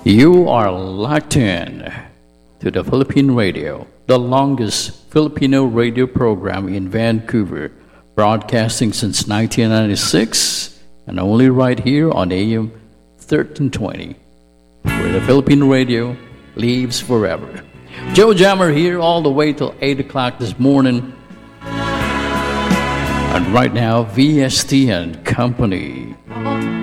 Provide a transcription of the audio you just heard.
You are locked in to the Philippine Radio, the longest Filipino radio program in Vancouver, broadcasting since 1996 and only right here on AM 1320, where the Philippine Radio lives forever. Joe Jammer here all the way till 8 o'clock this morning. And right now, VST and Company.